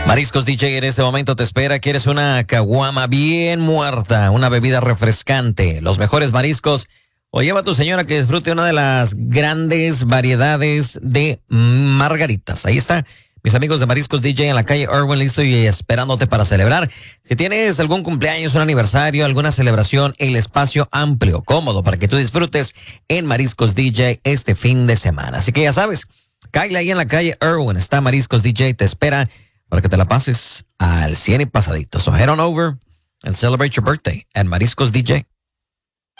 Mariscos DJ en este momento te espera. ¿Quieres una caguama bien muerta, una bebida refrescante, los mejores mariscos? O lleva a tu señora que disfrute una de las grandes variedades de margaritas. Ahí está, mis amigos de Mariscos DJ en la calle Irwin, listo y esperándote para celebrar. Si tienes algún cumpleaños, un aniversario, alguna celebración, el espacio amplio, cómodo para que tú disfrutes en Mariscos DJ este fin de semana. Así que ya sabes, cáele ahí en la calle Irwin, está Mariscos DJ, te espera para que te la pases al 100 y pasadito. So head on over and celebrate your birthday at Mariscos DJ.